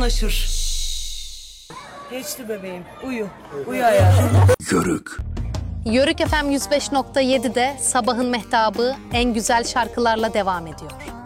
yanaşır. Geçti bebeğim. Uyu. Uyu hayatım. Yörük. Yörük FM 105.7'de sabahın mehtabı en güzel şarkılarla devam ediyor.